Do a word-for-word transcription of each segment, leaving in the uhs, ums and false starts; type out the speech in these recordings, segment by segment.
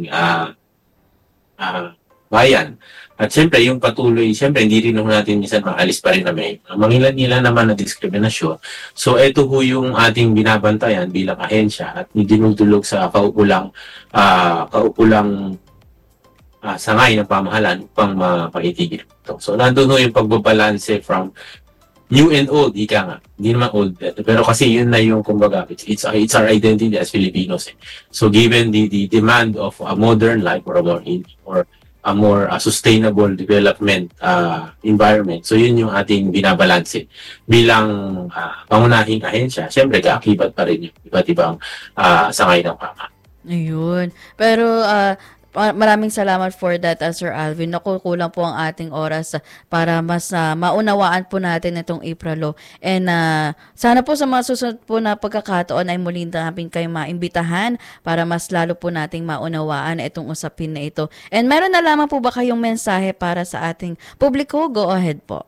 ating uh, uh, bayan. At siyempre, yung patuloy, siyempre, hindi rin natin minsan maalis pa rin na may mangilan-ilan naman na diskriminasyon. So, ito ho yung ating binabantayan bilang ahensya at dinudulog sa kaukulang, uh, kaukulang uh, sangay ng pamahalaan upang mapaitigil ito. So, nandun ho yung pagbabalanse from new and old, ika nga. Hindi naman old. Pero kasi yun na yung, kumbaga, it's, it's, it's our identity as Filipinos. Eh. So, given the, the demand of a modern life or a more, or a more uh, sustainable development uh, environment. So, yun yung ating binabalanse bilang uh, pangunahing ahensya. Siyempre, kaakibat pa rin yung iba't ibang uh, sangay ng pama. Ayun. Pero, uh, maraming salamat for that, uh, Sir Alvin. Naku, kulang po ang ating oras para mas uh, maunawaan po natin itong IPRA Law. And uh, sana po sa mga susunod po na pagkakataon ay muli namin kayo maimbitahan para mas lalo po nating maunawaan itong usapin na ito. And meron na lamang po ba kayong mensahe para sa ating publiko? Go ahead po.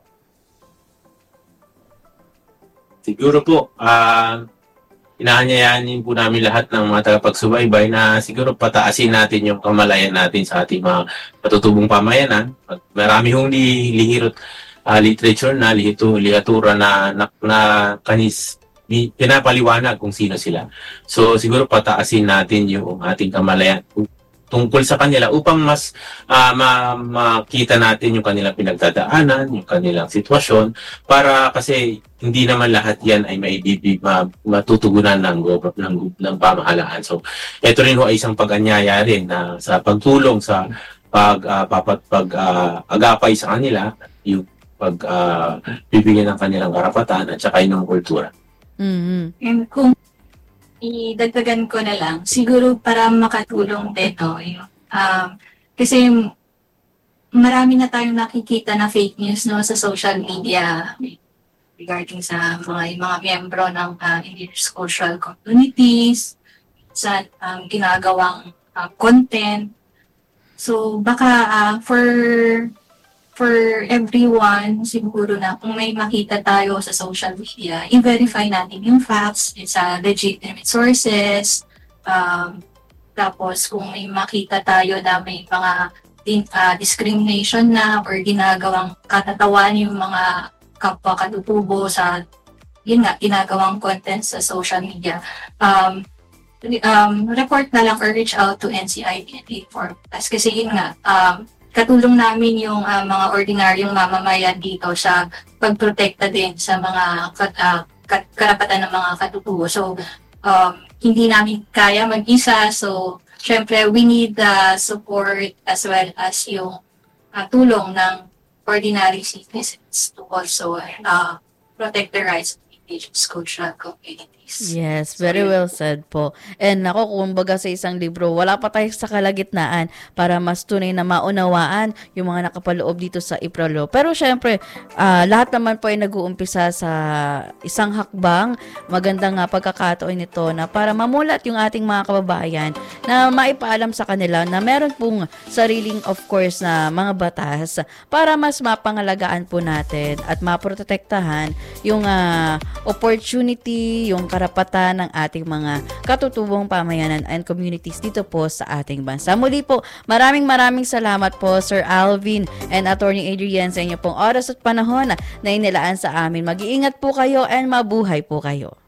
Siguro po, ah... Uh... inaanyayanin po namin lahat ng mga tagapagsubaybay na siguro pataasin natin yung kamalayan natin sa ating mga katutubong pamayanan. At marami hong li, lihirot uh, literature na, lihito, lihatura na, na, na kanis, pinapaliwanag kung sino sila. So siguro pataasin natin yung ating kamalayan tungkol sa kanila upang mas uh, ma- makita natin yung kanilang pinagdadaanan, yung kanilang sitwasyon, para kasi hindi naman lahat yan ay maibibig, ma- matutugunan ng, ng, ng pamahalaan. So, ito rin ho ay isang pag-anyaya rin na sa pagtulong sa pag, uh, papat, pag uh, agapay sa kanila, yung pag uh, bibigyan ng kanilang karapatan at saka yung kultura. Mm-hmm. And kung idagdagan ko na lang, siguro para makatulong dito, yung, um, kasi marami na tayong nakikita na fake news no, sa social media regarding sa mga, mga miyembro ng uh, indigenous cultural communities, sa um, ginagawang uh, content. So baka uh, for for everyone, siguro na kung may makita tayo sa social media, i-verify natin yung facts, sa legitimate sources. Um, tapos kung may makita tayo na may mga din, uh, discrimination na or ginagawang katatawan yung mga kapwa katutubo sa yun nga, ginagawang content sa social media, um, um, report na lang or reach out to N C I P and inform us. Kasi yun nga, um, katulong namin yung uh, mga ordinaryong mamamayan dito sa pagprotekta din sa mga kat, uh, kat, karapatan ng mga katutubo. So, um, hindi namin kaya mag-isa. So, syempre, we need the support as well as yung uh, tulong ng ordinary citizens to also uh, protect the rights of indigenous cultural communities. Yes, very well said po. And ako, kumbaga sa isang libro, wala pa tayo sa kalagitnaan para mas tunay na maunawaan yung mga nakapaloob dito sa IPRA Law. Pero syempre, uh, lahat naman po ay nag-uumpisa sa isang hakbang. Magandang uh, pagkakataon nito na para mamulat yung ating mga kababayan na maipaalam sa kanila na meron pong sariling, of course, na mga batas para mas mapangalagaan po natin at maprotektahan yung uh, opportunity, yung karapatan ng ating mga katutubong pamayanan and communities dito po sa ating bansa. Muli po, maraming maraming salamat po Sir Alvin and Attorney Adrian sa inyo pong oras at panahon na inilaan sa amin. Mag-iingat po kayo and mabuhay po kayo.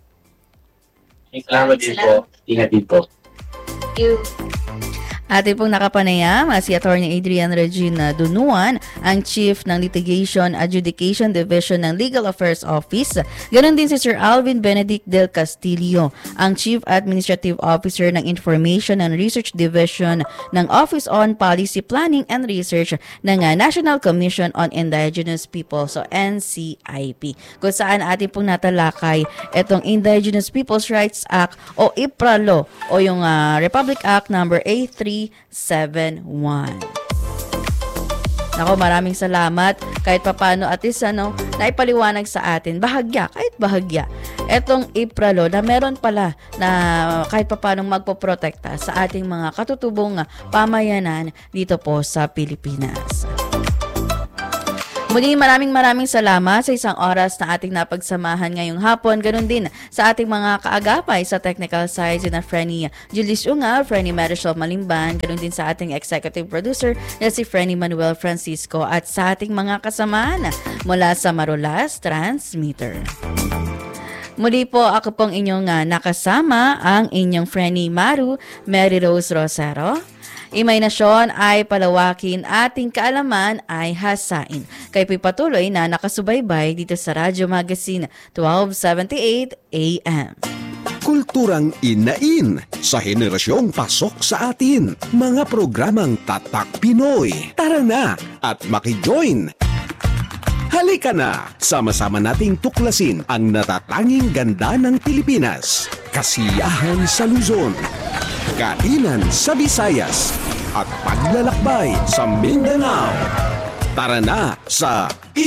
Salamat din po. Ingat din po. Thank you. Atin pong nakapanayam si Attorney Adrian Regina Dunuan, ang Chief ng Litigation Adjudication Division ng Legal Affairs Office. Ganon din si Sir Alvin Benedict del Castillo, ang Chief Administrative Officer ng Information and Research Division ng Office on Policy Planning and Research ng National Commission on Indigenous Peoples, so N C I P, kung saan atin pong natalakay itong Indigenous Peoples Rights Act o IPRA Law o yung uh, Republic Act number A three seventy-one. Nako, maraming salamat kahit papano at least ano, naipaliwanag sa atin, bahagya, kahit bahagya, etong IPRA Law na meron pala na kahit papano magpoprotekta sa ating mga katutubong pamayanan dito po sa Pilipinas. Muli maraming maraming salamat sa isang oras na ating napagsamahan ngayong hapon. Ganun din sa ating mga kaagapay sa technical side na Frenny Julius Ungal, Frenny Marisol Malimban, ganun din sa ating executive producer na si Frenny Manuel Francisco at sa ating mga kasamahan mula sa Marulas Transmitter. Muli po ako pong inyong uh, nakasama ang inyong Frenny Maru, Mary Rose Rosero. Imahinasyon ay palawakin, ating kaalaman ay hasain. Kayo po'y patuloy na nakasubaybay dito sa Radyo Magazine twelve seventy-eight A M. Kulturang inain sa henerasyong pasok sa atin. Mga programang Tatak Pinoy. Tara na at makijoin! Halika na! Sama-sama nating tuklasin ang natatanging ganda ng Pilipinas. Kasiyahan sa Luzon, kainan sa Visayas, at paglalakbay sa Mindanao. Tara na sa